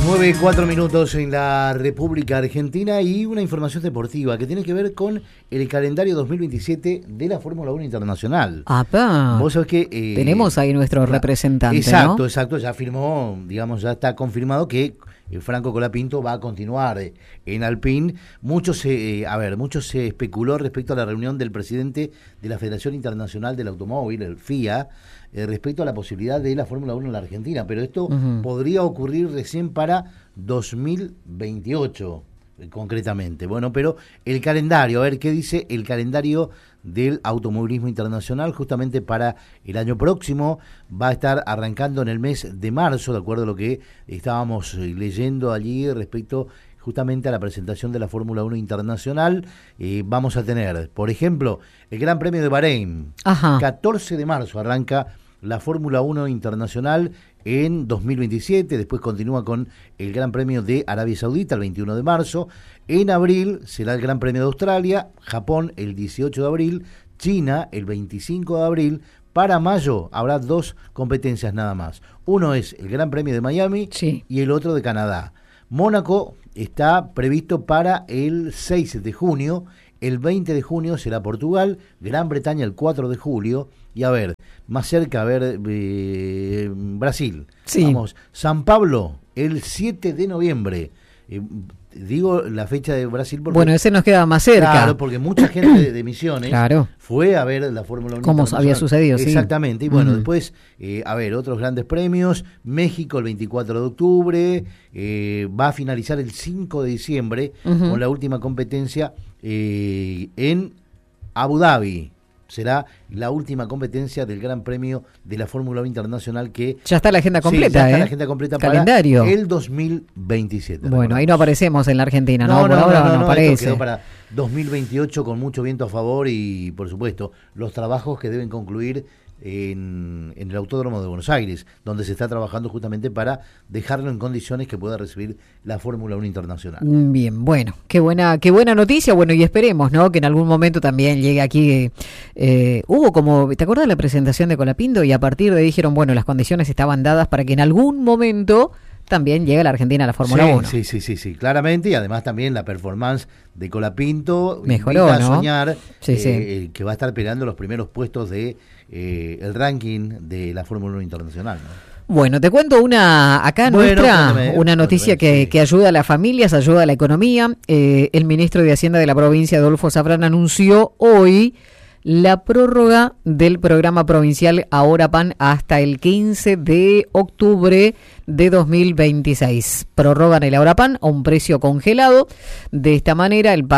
9:04 en la República Argentina y una información deportiva que tiene que ver con el calendario 2027 de la Fórmula 1 Internacional. ¡Apa! Vos sabés que... tenemos ahí nuestro representante, exacto, ¿no? Exacto, ya firmó, digamos, ya está confirmado que Franco Colapinto va a continuar en Alpine. Mucho se especuló respecto a la reunión del presidente de la Federación Internacional del Automóvil, el FIA, respecto a la posibilidad de la Fórmula 1 en la Argentina, pero esto podría ocurrir recién para 2028, concretamente. Bueno, pero el calendario, a ver qué dice el calendario del automovilismo internacional, justamente para el año próximo, va a estar arrancando en el mes de marzo, de acuerdo a lo que estábamos leyendo allí respecto justamente a la presentación de la Fórmula 1 Internacional. Vamos a tener, por ejemplo, el Gran Premio de Bahrein. 14 de marzo arranca la Fórmula 1 Internacional en 2027, después continúa con el Gran Premio de Arabia Saudita el 21 de marzo, en abril será el Gran Premio de Australia, Japón el 18 de abril, China el 25 de abril, para mayo habrá 2 competencias nada más, uno es el Gran Premio de Miami y el otro de Canadá. Mónaco está previsto para el 6 de junio, el 20 de junio será Portugal, Gran Bretaña el 4 de julio, y a ver, más cerca, Brasil. Vamos, San Pablo el 7 de noviembre. Digo la fecha de Brasil porque... Bueno, ese nos queda más cerca. Claro, porque mucha gente de Misiones fue a ver la Fórmula 1. Como había sucedido, Exactamente, y bueno, después, otros grandes premios. México el 24 de octubre, va a finalizar el 5 de diciembre con la última competencia en Abu Dhabi. Será la última competencia del Gran Premio de la Fórmula 1 Internacional que... Ya está la agenda completa, ya está la agenda completa calendario para el 2027. Bueno, ahí no aparecemos en la Argentina, ¿no? Por ahora no aparece. Esto quedó para 2028 con mucho viento a favor y, por supuesto, los trabajos que deben concluir en el Autódromo de Buenos Aires, donde se está trabajando justamente para dejarlo en condiciones que pueda recibir la Fórmula 1 Internacional. Bien, bueno, qué buena noticia, bueno, y esperemos, ¿no?, que en algún momento también llegue aquí. Hubo como, ¿te acuerdas de la presentación de Colapinto? Y a partir de ahí dijeron, bueno, las condiciones estaban dadas para que en algún momento también llegue a la Argentina a la Fórmula 1. Sí, claramente, y además también la performance de Colapinto mejoró, a ¿no? soñar que va a estar peleando los primeros puestos de el ranking de la Fórmula 1 Internacional, ¿no? Bueno, te cuento una noticia que ayuda a las familias, ayuda a la economía. El ministro de Hacienda de la provincia, Adolfo Zafrán, anunció hoy la prórroga del programa provincial Ahora Pan hasta el 15 de octubre de 2026. Prorrogan el Ahora Pan a un precio congelado. De esta manera, el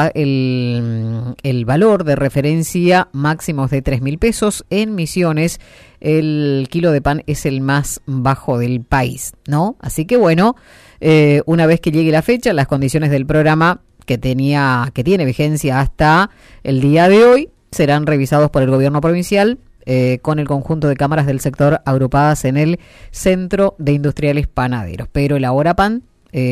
valor de referencia máximo es de 3.000 pesos. En Misiones, el kilo de pan es el más bajo del país, ¿no? Así que bueno, una vez que llegue la fecha, las condiciones del programa que tiene vigencia hasta el día de hoy serán revisados por el gobierno provincial con el conjunto de cámaras del sector agrupadas en el Centro de Industriales Panaderos. Pero el Ahora Pan,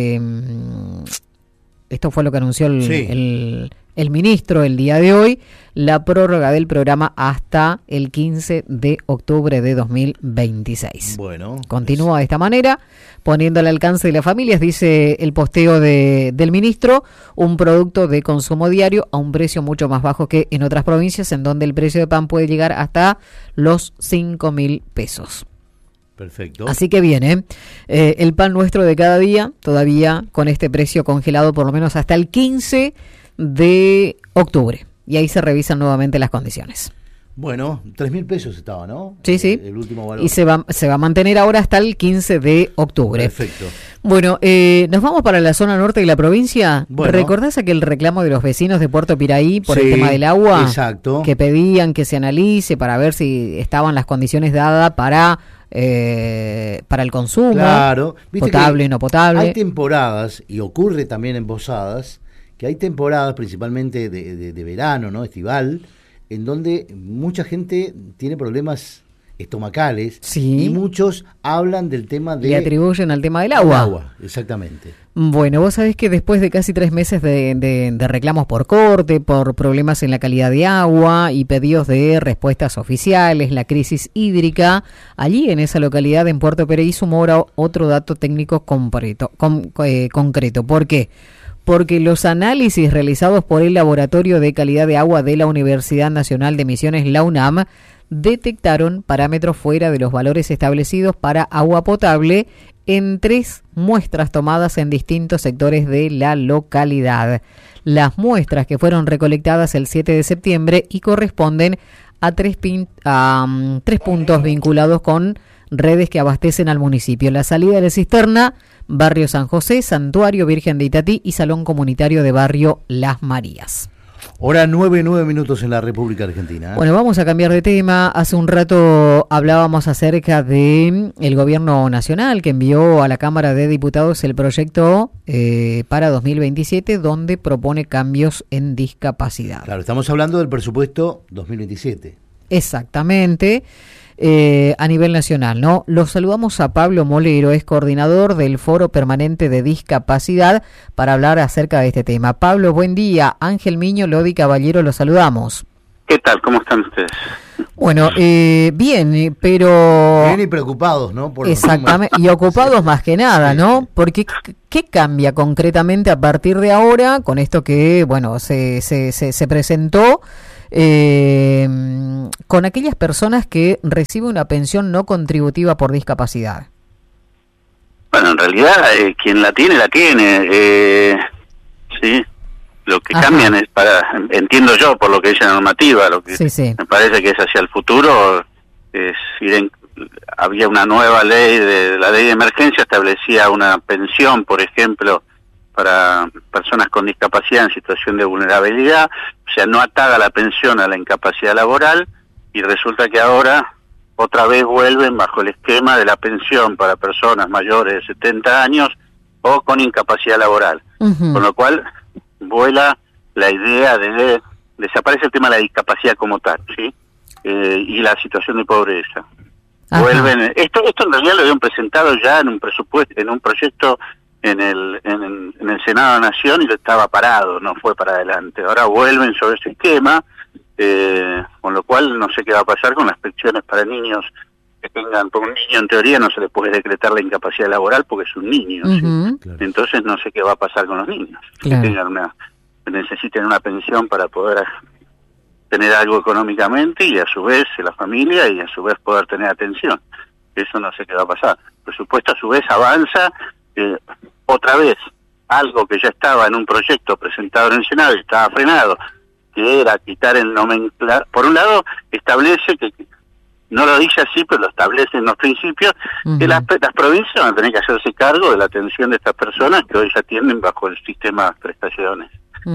esto fue lo que anunció el ministro el día de hoy, la prórroga del programa hasta el 15 de octubre de 2026. Bueno, continúa de esta manera, poniendo al alcance de las familias, dice el posteo del ministro, un producto de consumo diario a un precio mucho más bajo que en otras provincias, en donde el precio de pan puede llegar hasta los 5.000 pesos. Perfecto. Así que bien, el pan nuestro de cada día, todavía con este precio congelado por lo menos hasta el 15 de octubre. Y ahí se revisan nuevamente las condiciones. Bueno, 3.000 pesos estaba, ¿no? Sí. El último valor. Y se va a mantener ahora hasta el 15 de octubre. Perfecto. Bueno, nos vamos para la zona norte de la provincia. Bueno. ¿Recordás aquel reclamo de los vecinos de Puerto Piraí por el tema del agua? Exacto. Que pedían que se analice para ver si estaban las condiciones dadas para el consumo, claro. potable y no potable. Hay temporadas, y ocurre también en Posadas, que hay temporadas principalmente de verano, ¿no?, estival, en donde mucha gente tiene problemas estomacales, Sí. y muchos hablan del tema de... Le atribuyen al tema del agua. Exactamente. Bueno, vos sabés que después de casi 3 meses de reclamos por corte, por problemas en la calidad de agua y pedidos de respuestas oficiales, la crisis hídrica, allí en esa localidad, en Puerto Pereí, sumó ahora otro dato técnico concreto. ¿Por qué? Porque los análisis realizados por el Laboratorio de Calidad de Agua de la Universidad Nacional de Misiones, la UNAM, detectaron parámetros fuera de los valores establecidos para agua potable en 3 muestras tomadas en distintos sectores de la localidad. Las muestras que fueron recolectadas el 7 de septiembre y corresponden a 3 puntos vinculados con redes que abastecen al municipio: la salida de la cisterna, Barrio San José, Santuario Virgen de Itatí y Salón Comunitario de Barrio Las Marías. Hora 9:09 en la República Argentina. Bueno, vamos a cambiar de tema. Hace un rato hablábamos acerca de el gobierno nacional que envió a la Cámara de Diputados el proyecto para 2027, donde propone cambios en discapacidad. Claro, estamos hablando del presupuesto 2027. Exactamente. A nivel nacional, ¿no? Los saludamos a Pablo Molero, es coordinador del Foro Permanente de Discapacidad, para hablar acerca de este tema. Pablo, buen día. Ángel Miño, Lodi Caballero, los saludamos. ¿Qué tal? ¿Cómo están ustedes? Bueno, bien, pero... Bien y preocupados, ¿no? Por exactamente, y ocupados más que nada, ¿no? Porque ¿qué cambia concretamente a partir de ahora con esto que, bueno, se presentó con aquellas personas que reciben una pensión no contributiva por discapacidad? Bueno, en realidad quien la tiene, sí. Lo que cambian es entiendo yo por lo que dice la normativa, lo que me parece que es hacia el futuro, había una nueva ley, la ley de emergencia establecía una pensión, por ejemplo, para personas con discapacidad en situación de vulnerabilidad, o sea, no atada la pensión a la incapacidad laboral, y resulta que ahora otra vez vuelven bajo el esquema de la pensión para personas mayores de 70 años o con incapacidad laboral, con lo cual vuela la idea de desaparece el tema de la discapacidad como tal, ¿sí? Y la situación de pobreza. Vuelven, esto en realidad lo habían presentado ya en un presupuesto, en un proyecto en el Senado de la Nación, y lo estaba parado, no fue para adelante. Ahora vuelven sobre ese esquema, con lo cual no sé qué va a pasar con las pensiones para niños que tengan, porque un niño en teoría no se le puede decretar la incapacidad laboral porque es un niño, ¿sí? Claro. Entonces no sé qué va a pasar con los niños, claro, que tengan necesiten una pensión para poder tener algo económicamente, y a su vez la familia, y a su vez poder tener atención. Eso no sé qué va a pasar. El presupuesto a su vez avanza, otra vez, algo que ya estaba en un proyecto presentado en el Senado y estaba frenado, que era quitar el nomenclaturar. Por un lado, establece que, no lo dice así, pero lo establece en los principios, que las provincias van a tener que hacerse cargo de la atención de estas personas que hoy se atienden bajo el sistema de prestaciones.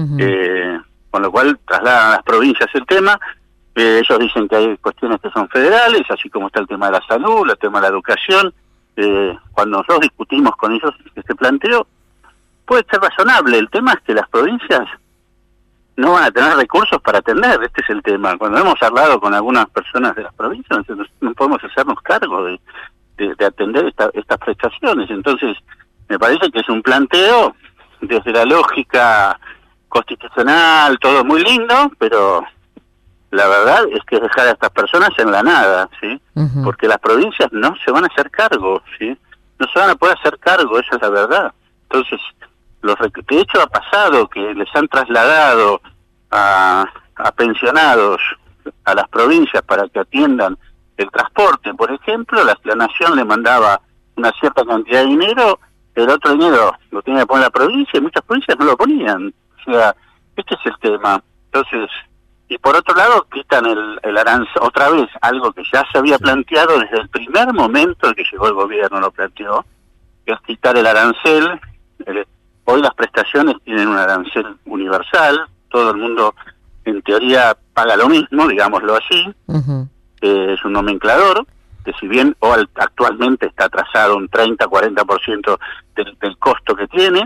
Con lo cual trasladan a las provincias el tema. Ellos dicen que hay cuestiones que son federales, así como está el tema de la salud, el tema de la educación. Cuando nosotros discutimos con ellos este planteo, puede ser razonable. El tema es que las provincias no van a tener recursos para atender. Este es el tema. Cuando hemos hablado con algunas personas de las provincias, no podemos hacernos cargo de atender estas prestaciones. Entonces, me parece que es un planteo desde la lógica constitucional, todo muy lindo, pero la verdad es que dejar a estas personas en la nada, ¿sí? Porque las provincias no se van a hacer cargo, ¿sí? No se van a poder hacer cargo, esa es la verdad. Entonces, de hecho ha pasado que les han trasladado a pensionados a las provincias para que atiendan el transporte, por ejemplo. La Nación le mandaba una cierta cantidad de dinero, el otro dinero lo tenía que poner la provincia, y muchas provincias no lo ponían. O sea, este es el tema. Entonces, y por otro lado, quitan el arancel, otra vez, algo que ya se había planteado desde el primer momento en que llegó el gobierno, lo planteó, que es quitar el arancel. Hoy las prestaciones tienen un arancel universal, todo el mundo en teoría paga lo mismo, digámoslo así. Es un nomenclador, que si bien actualmente está atrasado un 30-40% del costo que tiene,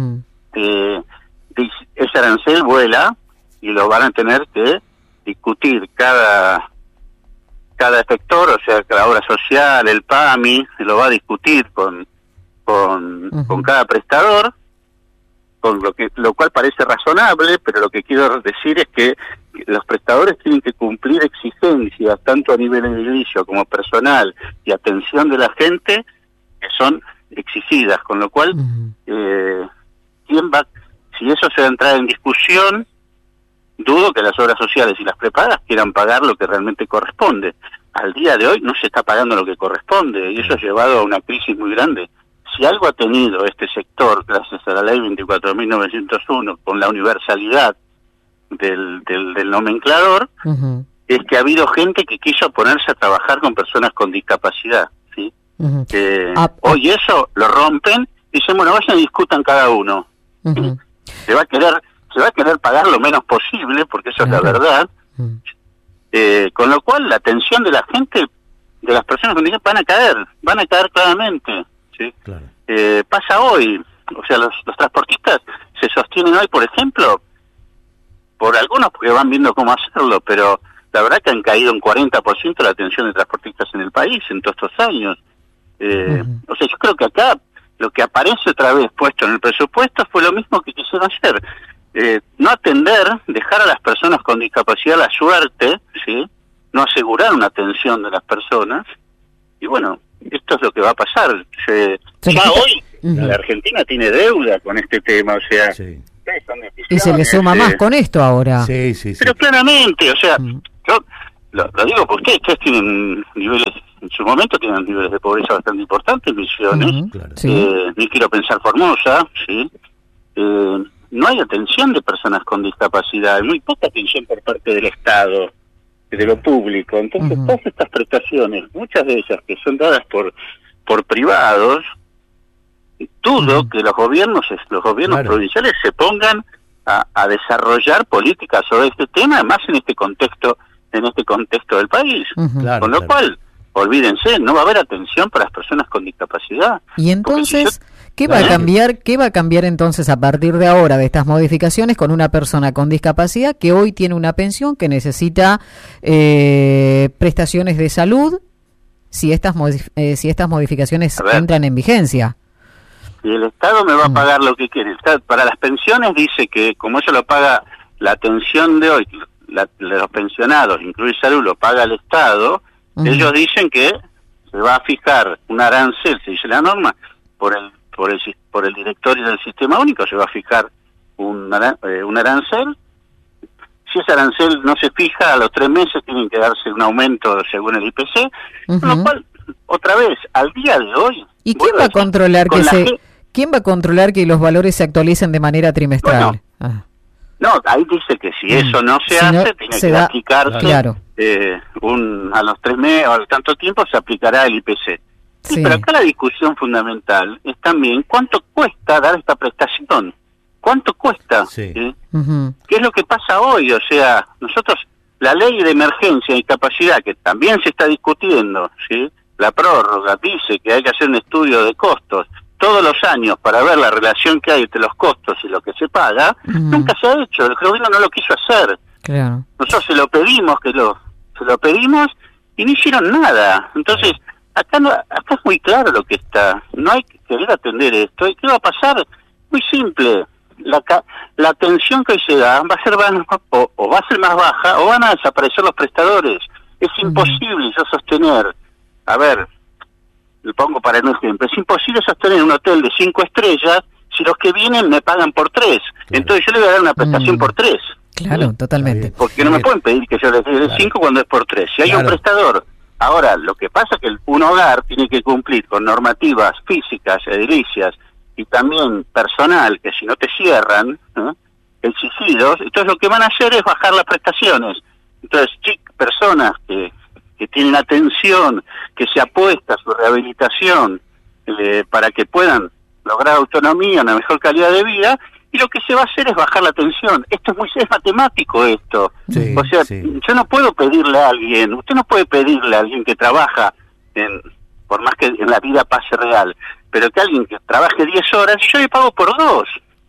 ese arancel vuela y lo van a tener que discutir cada cada efector, o sea, la obra social, el PAMI, lo va a discutir con cada prestador, lo cual parece razonable, pero lo que quiero decir es que los prestadores tienen que cumplir exigencias, tanto a nivel edilicio como personal y atención de la gente, que son exigidas, con lo cual, si eso se va a entrar en discusión, dudo que las obras sociales y las prepagas quieran pagar lo que realmente corresponde. Al día de hoy no se está pagando lo que corresponde, y eso ha llevado a una crisis muy grande. Si algo ha tenido este sector, gracias a la ley 24.901, con la universalidad del nomenclador, es que ha habido gente que quiso ponerse a trabajar con personas con discapacidad, ¿sí? Hoy eso lo rompen y dicen, bueno, vayan y discutan cada uno. Se va a querer pagar lo menos posible, porque eso es la verdad. Con lo cual la atención de la gente, de las personas con discapacidad, van a caer claramente, ¿sí? Claro. Pasa hoy, o sea, los transportistas se sostienen hoy, por ejemplo, por algunos porque van viendo cómo hacerlo, pero la verdad que han caído un 40% la atención de transportistas en el país en todos estos años. O sea, yo creo que acá lo que aparece otra vez puesto en el presupuesto fue lo mismo que quisieron hacer. No atender, dejar a las personas con discapacidad a la suerte, ¿sí? No asegurar una atención de las personas, y bueno, esto es lo que va a pasar. Ya hoy la Argentina tiene deuda con este tema, o sea, y se le suma más con esto ahora. Sí. Pero claramente, o sea, yo lo digo porque ustedes tienen niveles, en su momento tienen niveles de pobreza bastante importantes, Misiones, ni quiero pensar Formosa, ¿sí? No hay atención de personas con discapacidad, hay muy poca atención por parte del Estado, de lo público. Entonces, todas estas prestaciones, muchas de ellas que son dadas por privados, dudo que los gobiernos provinciales se pongan a desarrollar políticas sobre este tema, además en este contexto del país. Con lo cual, olvídense, no va a haber atención para las personas con discapacidad. Y entonces, ¿qué va a cambiar entonces a partir de ahora de estas modificaciones con una persona con discapacidad que hoy tiene una pensión, que necesita prestaciones de salud, si estas modificaciones entran en vigencia? Y el Estado me va a pagar lo que quiere. Para las pensiones dice que como eso lo paga la atención de hoy, de los pensionados, incluye salud, lo paga el Estado, ellos dicen que se va a fijar un arancel, se dice la norma, por el directorio del Sistema Único, se va a fijar un arancel. Si ese arancel no se fija, a los 3 meses tienen que darse un aumento según el IPC, con lo cual, otra vez, al día de hoy... ¿Y quién va a controlar que los valores se actualicen de manera trimestral? Bueno, no, ahí dice que si eso no se hace, tiene que aplicarse a los 3 meses o al tanto tiempo se aplicará el IPC. Sí, pero acá la discusión fundamental es también cuánto cuesta dar esta prestación. ¿Cuánto cuesta? ¿Qué es lo que pasa hoy? O sea, nosotros, la ley de emergencia y capacidad, que también se está discutiendo, ¿sí? La prórroga dice que hay que hacer un estudio de costos todos los años para ver la relación que hay entre los costos y lo que se paga. Nunca se ha hecho, el gobierno no lo quiso hacer. Claro. Nosotros se lo pedimos y no hicieron nada. Entonces, acá es muy claro lo que está. No hay que querer atender esto. ¿Y qué va a pasar? Muy simple. La atención que hoy se da va a ser o va a ser más baja o van a desaparecer los prestadores. Es imposible yo sostener, a ver, le pongo para un ejemplo, es imposible sostener un hotel de 5 estrellas si los que vienen me pagan por 3. Claro. Entonces yo le voy a dar una prestación por 3. Claro, totalmente. Porque no me pueden pedir que yo les dé 5 cuando es por 3. Si hay un prestador. Ahora, lo que pasa es que un hogar tiene que cumplir con normativas físicas, edilicias y también personal, que si no te cierran, exigidos, entonces lo que van a hacer es bajar las prestaciones. Entonces, personas que tienen atención, que se apuesta a su rehabilitación para que puedan lograr autonomía, una mejor calidad de vida, y lo que se va a hacer es bajar la tensión. Esto es matemático esto. O sea, yo no puedo pedirle a alguien, usted no puede pedirle a alguien que trabaja, por más que en la vida pase real, pero que alguien que trabaje 10 horas, y yo le pago por 2.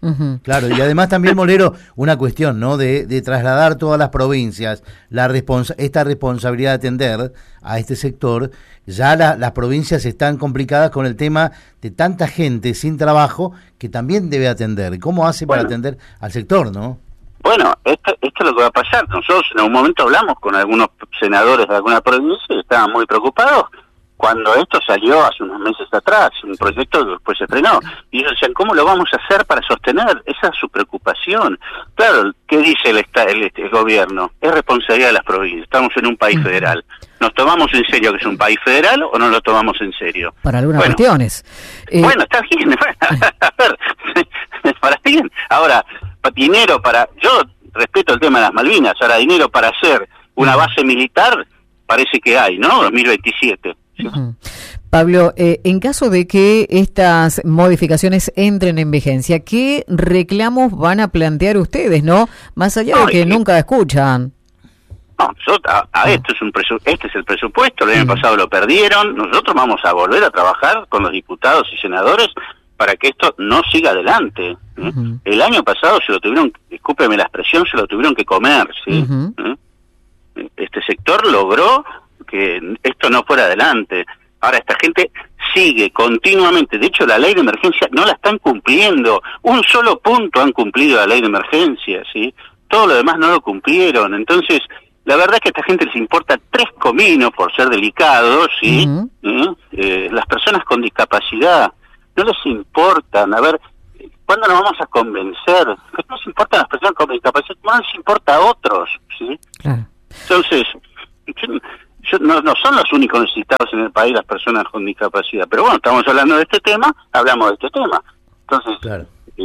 Uh-huh. Claro, y además también, Molero, una cuestión, ¿no? De trasladar todas las provincias, esta responsabilidad de atender a este sector. Ya las provincias están complicadas con el tema de tanta gente sin trabajo que también debe atender. ¿Cómo hace para atender al sector, no? Bueno, esto es lo que va a pasar. Nosotros en un momento hablamos con algunos senadores de alguna provincia y estaban muy preocupados cuando esto salió hace unos meses atrás, un proyecto que después se frenó. Y ellos decían, ¿cómo lo vamos a hacer para sostener? Esa es su preocupación. Claro, ¿qué dice el gobierno? Es responsabilidad de las provincias. Estamos en un país federal. ¿Nos tomamos en serio que es un país federal o no lo tomamos en serio? Para algunas cuestiones. Bueno, está bien. A ver, para bien. Ahora, dinero para... Yo respeto el tema de las Malvinas. Ahora, dinero para hacer una base militar parece que hay, ¿no? 2027. Uh-huh. Pablo, en caso de que estas modificaciones entren en vigencia, ¿qué reclamos van a plantear ustedes, no? Más allá de que nunca escuchan. No, este es el presupuesto, el año pasado lo perdieron, nosotros vamos a volver a trabajar con los diputados y senadores para que esto no siga adelante. Uh-huh. El año pasado se lo tuvieron, discúlpeme la expresión, se lo tuvieron que comer, ¿sí? Uh-huh. Este sector logró que esto no fuera adelante. Ahora esta gente sigue continuamente, de hecho la ley de emergencia no la están cumpliendo, un solo punto han cumplido la ley de emergencia, ¿sí? Todo lo demás no lo cumplieron. Entonces la verdad es que a esta gente les importa 3 cominos por ser delicados, ¿sí? Uh-huh. Las personas con discapacidad no les importan. A ver, ¿cuándo nos vamos a convencer? ¿Qué nos importan las personas con discapacidad? No les importa a otros, ¿sí? Claro. Entonces, no son los únicos necesitados en el país las personas con discapacidad, pero bueno, estamos hablando de este tema, hablamos de este tema. Entonces, claro.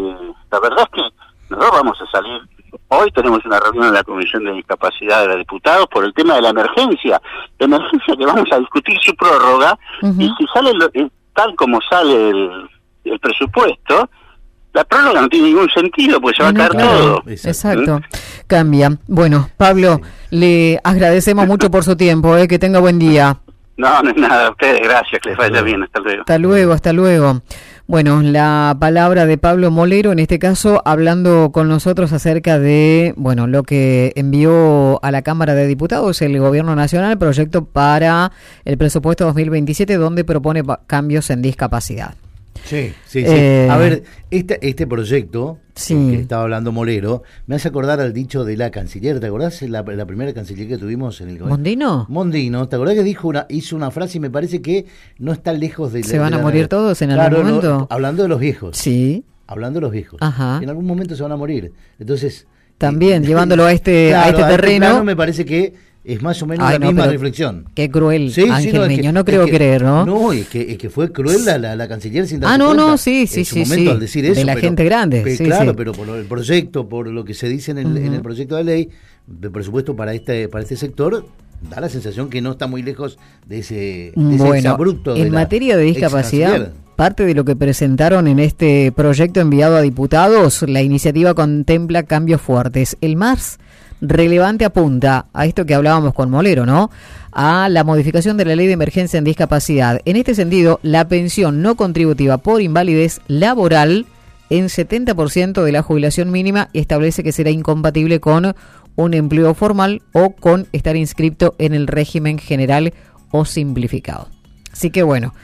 La verdad es que nosotros vamos a salir, hoy tenemos una reunión en la Comisión de Discapacidad de los Diputados por el tema de la emergencia que vamos a discutir su prórroga, uh-huh. Y si sale tal como sale el presupuesto, la prórroga no tiene ningún sentido, porque se va a caer todo. Exacto. Cambia. Bueno, Pablo, le agradecemos mucho por su tiempo, que tenga buen día. No es nada, a ustedes, gracias, que les vaya bien, hasta luego. Hasta luego. Bueno, la palabra de Pablo Molero, en este caso, hablando con nosotros acerca de, bueno, lo que envió a la Cámara de Diputados el Gobierno Nacional, proyecto para el presupuesto 2027, donde propone cambios en discapacidad. Sí. A ver, este proyecto que estaba hablando Molero me hace acordar al dicho de la canciller. ¿Te acordás la primera canciller que tuvimos en el gobierno? Mondino, ¿te acordás que hizo una frase y me parece que no está lejos de... ¿Se van a morir todos en algún momento? Hablando de los viejos. Sí. Hablando de los viejos. Ajá. En algún momento se van a morir. Entonces... También, llevándolo a este terreno... Plano me parece que... Es más o menos la misma reflexión. Qué cruel, Ángel Niño, no creo creer, ¿no? No, es que fue cruel la canciller sin darse cuenta. No, sí, al decir eso. De la gente grande, claro, pero por el proyecto, por lo que se dice en el proyecto de ley, de presupuesto para este sector, da la sensación que no está muy lejos de ese exabrupto. En materia de discapacidad, parte de lo que presentaron en este proyecto enviado a diputados, la iniciativa contempla cambios fuertes. El más relevante apunta a esto que hablábamos con Molero, ¿no? A la modificación de la ley de emergencia en discapacidad. En este sentido, la pensión no contributiva por invalidez laboral en 70% de la jubilación mínima establece que será incompatible con un empleo formal o con estar inscripto en el régimen general o simplificado. Así que bueno.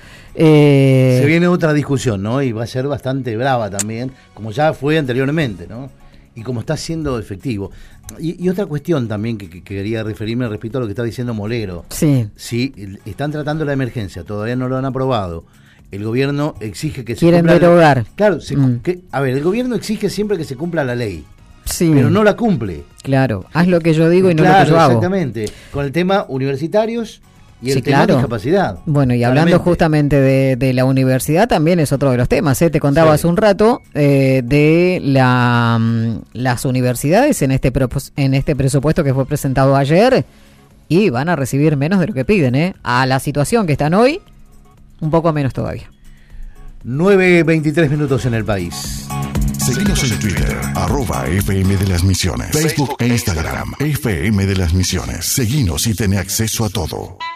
Se viene otra discusión, ¿no? Y va a ser bastante brava también, como ya fue anteriormente, ¿no? Y como está siendo efectivo. Y otra cuestión también que quería referirme respecto a lo que está diciendo Molero. Sí. Si están tratando la emergencia, todavía no lo han aprobado, el gobierno exige que se quieren cumpla... derogar. Claro, el gobierno exige siempre que se cumpla la ley. Sí. Pero no la cumple. Claro, haz lo que yo digo y no lo que yo hago. Exactamente. Con el tema universitarios... Y el tema de discapacidad. Bueno, y hablando justamente de la universidad, también es otro de los temas. Te contaba hace un rato de las universidades en este presupuesto que fue presentado ayer, y van a recibir menos de lo que piden. A la situación que están hoy, un poco menos todavía. 9:23 en el país. Seguinos en Twitter, @FM de las Misiones, Facebook e Instagram, FM de las Misiones. Seguinos y ten acceso a todo.